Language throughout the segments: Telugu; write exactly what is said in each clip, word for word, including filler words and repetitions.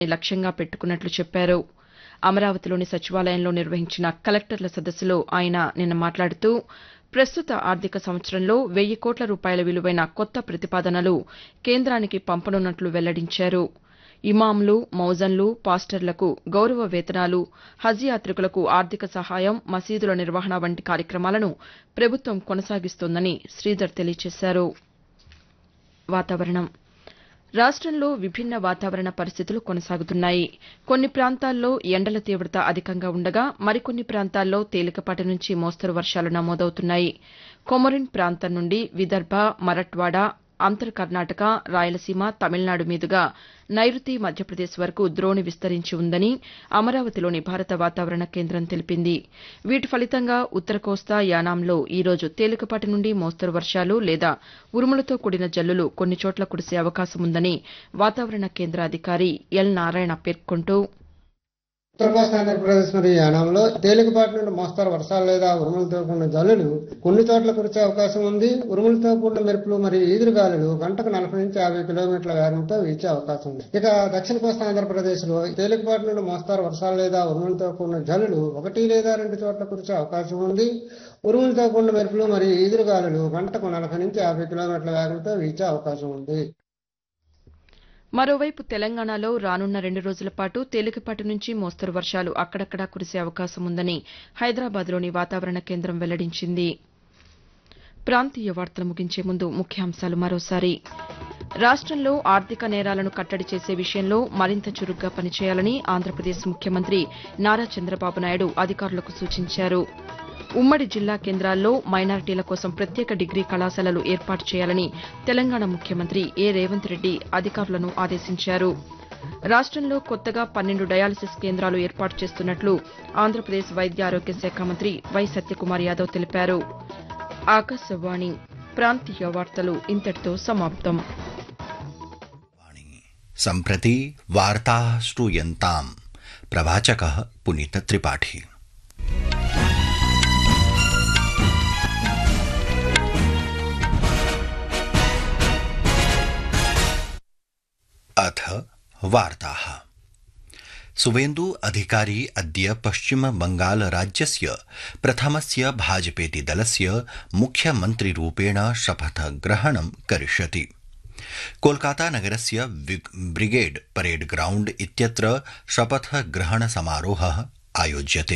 లక్ష్యంగా పెట్టుకున్నట్లు చెప్పారు. అమరావతిలోని సచివాలయంలో నిర్వహించిన కలెక్టర్ల సదస్సులో ఆయన నిన్న మాట్లాడుతూ ప్రస్తుత ఆర్థిక సంవత్సరంలో వెయ్యి కోట్ల రూపాయల విలువైన కొత్త ప్రతిపాదనలు కేంద్రానికి పంపనున్నట్లు వెల్లడించారు. ఇమాంలు, మౌజన్లు, పాస్టర్లకు గౌరవ వేతనాలు, హజ్ యాతికులకు ఆర్థిక సహాయం, మసీదుల నిర్వహణ వంటి కార్యక్రమాలను ప్రభుత్వం కొనసాగిస్తోందని శ్రీధర్ తెలియజేశారు. వాతావరణం రాష్టంలో విభిన్న వాతావరణ పరిస్థితులు కొనసాగుతున్నాయి. కొన్ని ప్రాంతాల్లో ఎండల తీవ్రత అధికంగా ఉండగా మరికొన్ని ప్రాంతాల్లో తేలికపాటి నుంచి మోస్తరు వర్షాలు నమోదవుతున్నాయి. కొమరిన్ ప్రాంతం నుండి విదర్భ, మరఠ్వాడా, అంతర్ కర్ణాటక, రాయలసీమ, తమిళనాడు మీదుగా నైరుతి మధ్యప్రదేశ్ వరకు ద్రోణి విస్తరించి ఉందని అమరావతిలోని భారత వాతావరణ కేంద్రం తెలిపింది. వీటి ఫలితంగా ఉత్తర కోస్తా, యానాంలో ఈ రోజు తేలికపాటి నుండి మోస్తరు వర్షాలు లేదా ఉరుములతో కూడిన జల్లులు కొన్ని చోట్ల కురిసే అవకాశం ఉందని వాతావరణ కేంద్ర అధికారి ఎల్ నారాయణ పేర్కొంటూ ఉత్తర కోస్తా ఆంధ్రప్రదేశ్ మరియు యానాంలో తేలికపాటి నుండి మోస్తరు వర్షాలు లేదా ఉరుములతో కూడిన జల్లులు కొన్ని చోట్ల కురిసే అవకాశం ఉంది. ఉరుములతో కూడిన మెరుపులు మరియు ఈదురుగాలులు గంటకు నలభై నుంచి యాభై కిలోమీటర్ల వేగంతో వీచే అవకాశం ఉంది. ఇక దక్షిణ కోస్తా ఆంధ్రప్రదేశ్ లో తేలికపాటి నుండి మోస్తరు వర్షాలు లేదా ఉరుములతో కూడిన జల్లులు ఒకటి లేదా రెండు చోట్ల కురిసే అవకాశం ఉంది. ఉరుములతో కూడిన మెరుపులు మరియు ఈదురుగాలులు గంటకు నలభై నుంచి యాభై కిలోమీటర్ల వేగంతో వీచే అవకాశం ఉంది. మరోవైపు తెలంగాణలో రానున్న రెండు రోజుల పాటు తేలికపాటి నుంచి మోస్తరు వర్షాలు అక్కడక్కడా కురిసే అవకాశం ఉందని హైదరాబాద్లోని వాతావరణ కేంద్రం వెల్లడించింది. ప్రాంతీయ వార్తలు ముగించే ముందు ముఖ్యాంశాలు మరోసారి. రాష్టంలో ఆర్థిక నేరాలను కట్టడి చేసే విషయంలో మరింత చురుగ్గా పనిచేయాలని ఆంధ్రప్రదేశ్ ముఖ్యమంత్రి నారా చంద్రబాబు నాయుడు అధికారులకు సూచించారు. ఉమ్మడి జిల్లా కేంద్రాల్లో మైనారిటీల కోసం ప్రత్యేక డిగ్రీ కళాశాలలు ఏర్పాటు చేయాలని తెలంగాణ ముఖ్యమంత్రి ఏ రేవంత్ రెడ్డి అధికారులను ఆదేశించారు. రాష్టంలో కొత్తగా పన్నెండు డయాలసిస్ కేంద్రాలు ఏర్పాటు చేస్తున్నట్లు ఆంధ్రప్రదేశ్ వైద్య ఆరోగ్య శాఖ మంత్రి వై సత్యకుమార్ యాదవ్ తెలిపారు. ఆకాశవాణి ప్రాంతీయ వార్తలు ఇంతటితో సమాప్తం. सम्प्रति वार्ताः श्रूयन्ताम् प्रवाचकः पुनीत त्रिपाठी। अथ वार्ताः। सुवेन्दु अधिकारी अद्य पश्चिम बंगाल राज्यस्य प्रथमस्य भाजपेति दलस्य मुख्यमन्त्रिरूपेण शपथग्रहणं करिष्यति। कोलकाता नगरस्य ब्रिगेड परेड ग्राउंड इत्यत्र शपथग्रहण समारोहः आयोज्यते।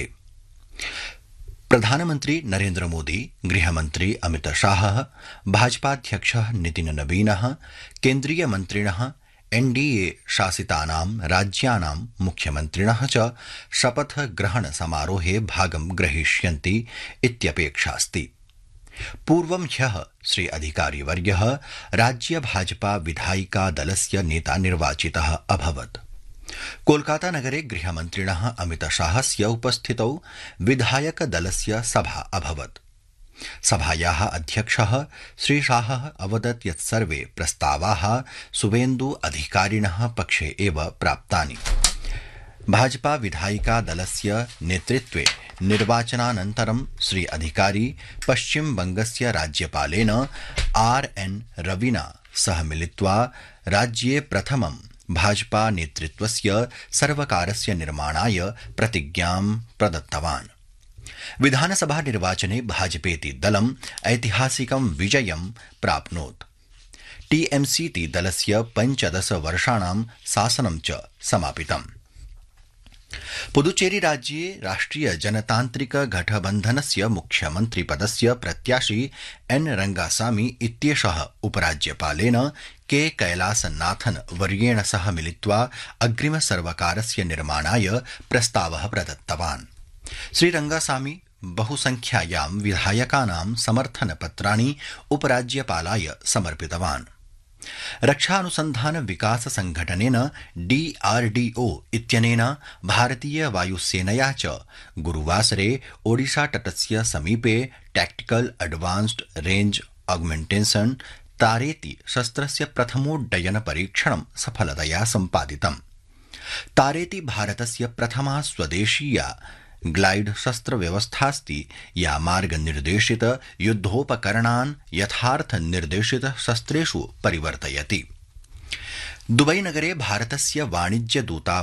प्रधानमन्त्री नरेन्द्र मोदी, गृहमन्त्री अमित शाहः, भाजपाध्यक्षः नितिन नवीनः, केन्द्रीय मन्त्रिणः, एनडीए शासितानां राज्यानां मुख्यमन्त्रिणः च शपथग्रहण समारोहे भागं ग्रहीष्यन्ति इत्यपेक्षास्ति। पूर्वं ह्यः श्री अधिकारीवर्यः राज्य भाजपा विधायिका दलस्य नेता निर्वाचितः अभवत्। कोलकाता नगरे गृहमन्त्रिणः अमित शाहस्य उपस्थितौ विधायक दलस्य सभा अभवत्। सभायाः अध्यक्षः श्री शाहः अवदत् यत् सर्वे प्रस्तावाः सुवेन्दु अधिकारिणः पक्षे एव प्राप्तानि। भाजपा विधायिका दलस्य नेतृत्वे निर्वाचनानन्तरं श्री अधिकारी पश्चिम बंगस्य राज्यपालेन आर एन रविना सह मिलित्वा राज्ये प्रथमं भाजपा नेतृत्वस्य सर्वकारस्य निर्माणाय प्रतिज्ञां प्रदत्तवान्। विधानसभा निर्वाचने भाजपेति दलम् ऐतिहासिकं विजयं प्राप्नोत्। टीएमसीति दलस्य पञ्चदश वर्षाणां शासनं च समापितम्। पुदुचेरी राज्ये राष्ट्रिय जनतान्त्रिक गठबन्धनस्य मुख्यमन्त्रिपदस्य प्रत्याशी एन रंगासामी इत्येषः उपराज्यपालेन के कैलासनाथन वर्येण सह मिलित्वा अग्रिम सर्वकारस्य निर्माणाय प्रस्तावः प्रदत्तवान्। श्री रंगासामी बहुसंख्यायां विधायकानां समर्थनपत्राणि उपराज्यपालाय समर्पितवान्। रक्षानुसन्धान विकास संघटनेन डीआरडीओ इत्यनेन भारतीय वायुसेनया च गुरुवासरे ओडिशा तटस्य समीपे टैक्टिकल एडवांस्ड रेंज ऑगमेंटेशन तारेति शस्त्रस्य प्रथमोड्डयन परीक्षणं सफलतया सम्पादितम्। तारेति भारतस्य प्रथमा स्वदेशीया ग्लाइड शस्त्र व्यवस्थास्ति या मार्ग निर्देशित युद्धोपकरणान् यथार्थ निर्देशित शस्त्रेषु परिवर्तयति। दुबई नगरे भारतस्य वाणिज्य दूता